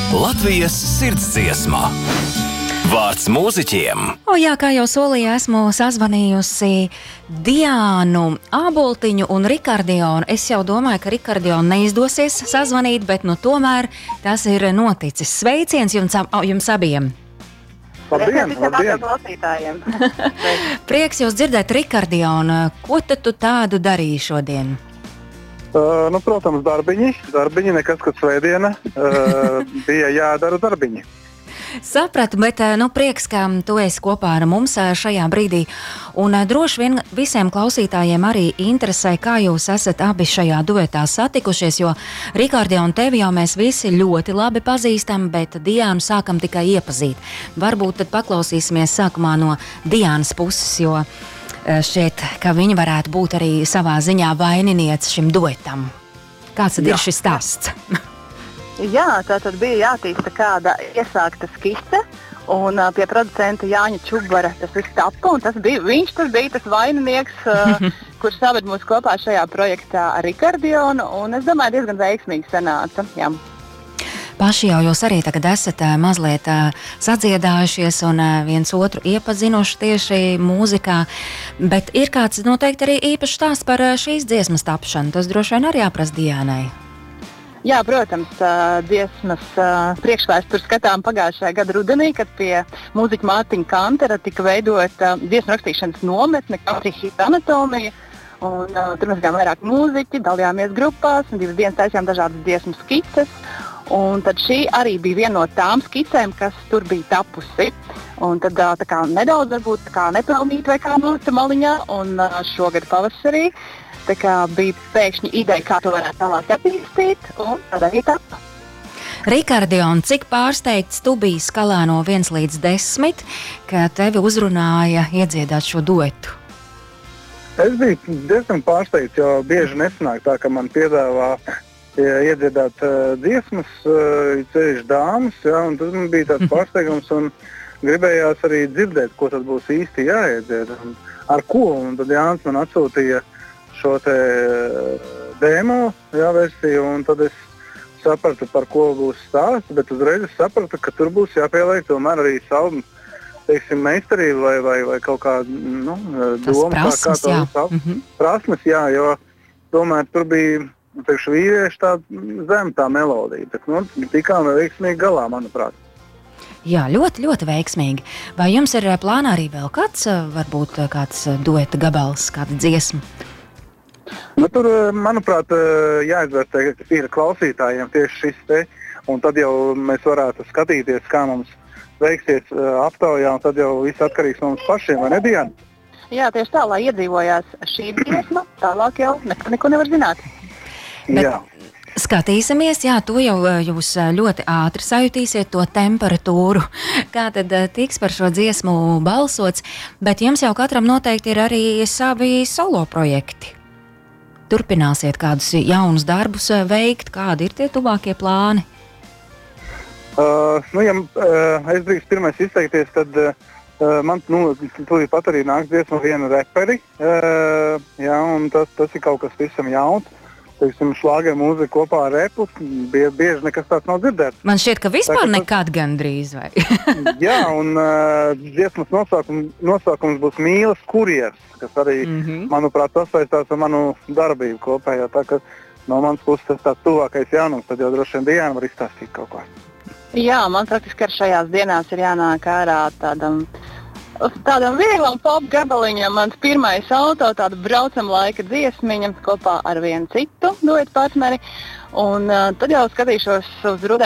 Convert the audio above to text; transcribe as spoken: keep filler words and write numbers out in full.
Latvijas sirdsdziesma. Vārds mūziķiem. O jā, kā jau solīju, esmu sazvanījusi Diānu Āboltiņu un Rikardionu. Es jau domāju, ka Rikardionu neizdosies sazvanīt, bet nu tomēr tas ir noticis. Sveiciens jums, jums abiem! Labdien, labdien! Prieks jūs dzirdēt, Rikardionu. Ko tad tu tādu darīji šodien? Uh, nu, protams, darbiņi. Darbiņi, nekas, kad svētdiena. Uh, bija jādara darbiņi. Sapratu, bet nu, prieks, ka tu esi kopā ar mums šajā brīdī. Un droši vien visiem klausītājiem arī interesē, kā jūs esat abi šajā duetā satikušies, jo Rikardi un tevi jau mēs visi ļoti labi pazīstam, bet Diānu sākam tikai iepazīt. Varbūt tad paklausīsimies sākumā no Diānas puses, jo šķiet, ka viņa varētu būt arī savā ziņā vaininiece šim duetam. Kāds tad Jā. ir šis stāsts? Jā, tā tad bija jātīsta kāda iesākta skice, un uh, pie producenta Jāņa Čubara tas viss tapa, un tas bija, viņš tas bija tas vaininieks, uh, kurš saved mūs kopā šajā projektā ar Rikardionu, un es domāju, diezgan veiksmīgi sanāca. Jā. Paši jau jūs arī tagad esat uh, mazliet uh, sadziedājušies un uh, viens otru iepazinuši tieši mūzikā, bet ir kāds noteikti arī īpašs stāsts par uh, šīs dziesmas tapšanu. Tas droši vien arī jāprasa Diānai. Jā, protams, dziesmas priekšvēsturi skatām pagājušajā gada rudenī, kad pie mūziķa Mārtiņa Kantera tika veidota dziesmu rakstīšanas nometne Country Hit Anatomija. Un, uh, tur mēs gājām vairāk mūziķi, dalījāmies grupās, un divas dienas taisījām dažādas dziesmu skices. Un tad šī arī bija viena no tām skicēm, kas tur bija tapusi. Un tad tā kā nedaudz varbūt tā kā nepelnīt vai kā nolika maliņā, un uh, šogad pavasarī tā kā bija pēkšņi ideja, kā to varētu tālāk attīstīt, un tad arī tapa. Rikardion, cik pārsteigts tu biji skalā no viens līdz desmit, ka tevi uzrunāja iedziedāt šo duetu? Es biju diezgan pārsteigts, jo bieži nesanāk tā, ka man piedāvā iedziedāt uh, dziesmas, uh, ceļš dāmas, ja, un tas man bija tāds pārsteigums, un gribējās arī dzirdēt, ko tad būs īsti jāiedzied, un ar ko, un tad Jānis man atsūtīja šo te demo jā, versiju, un tad es sapratu, par ko būs stāsts, bet uzreiz es sapratu, ka tur būs jāpieliek tomēr arī savu, teiksim, meistarību vai, vai, vai kaut kādu, nu, domu, prasmes, kā, kā to savu. Mm-hmm. Prasmes, jā, jo tomēr tur bija, teikšu, vīrieši tā zem tā melodija, bet, nu, tikām veiksmīgi galā, manuprāt. Jā, ļoti, ļoti veiksmīgi. Vai jums ir plānā arī vēl kāds, varbūt kāds dueta gabals, kāda dziesma? Nu, tur, manuprāt, jāizvērtē ir klausītājiem tieši šis te, un tad jau mēs varētu skatīties, kā mums veiksies aptaujā, un tad jau viss atkarīgs no mums pašiem, vai ne, Diana? Jā, tieši tā, lai iedzīvojās šī dziesma, tālāk jau neko, neko nevar zināt. Bet Jā. Skatīsimies, jā, to jau jūs ļoti ātri sajutīsiet, to temperatūru, kā tad tiks par šo dziesmu balsots, bet jums jau katram noteikti ir arī savi solo projekti. Turpināsiet kādus jaunus darbus veikt, kādi ir tie tuvākie plāni? Uh, nu, ja uh, es drīkst pirmais izteikties, tad uh, man nu, tūlīt pat arī nāks dziesma viena reperi, uh, jā, un tas, tas ir kaut kas visam jauns. Teiksim, šlāgeru mūzika kopā ar repu, bie, bieži nekas tāds nav dzirdēts. Man šķiet, ka vispār tā, ka nekad gandrīz, vai? Jā, un uh, dziesmas nosaukums, nosaukums būs Mīlas kurjers, kas arī, mm-hmm. manuprāt, sasaistās ar manu darbību kopējā. Tā ka no manas puses tas tāds tuvākais jaunums, tad jau droši vien Diana var izstāstīt kaut ko. Jā, man praktiski ar šajās dienās ir jānāk ārā tādam, tādam vieglam pop gabaliņam. Mans pirmais auto, tāda braucam laika dziesmiņa kopā ar vienu citu duetu partneri. Un uh, tad jau skatīšos uz rudeni